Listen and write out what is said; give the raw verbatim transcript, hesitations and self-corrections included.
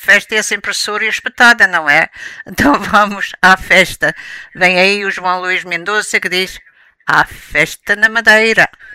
festa é sempre surra e espetada, não é? Então vamos à festa. Vem aí o João Luís Mendonça que diz: há festa na Madeira.